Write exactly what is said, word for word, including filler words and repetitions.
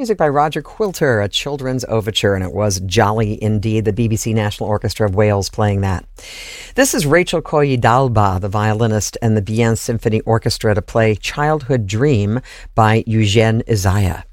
music by Roger Quilter, a children's overture, and it was jolly indeed. The B B C National Orchestra of Wales playing that. This is Rachel Koyi-Dalba, the violinist, and the Bien Symphony Orchestra to play Childhood Dream by Eugene Isaiah.